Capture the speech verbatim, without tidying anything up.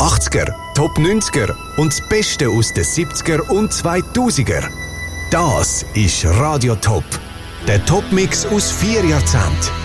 achtziger, Top neunziger und das Beste aus den siebziger und zweitausender. Das ist Radio Top. Der Top-Mix aus vier Jahrzehnten.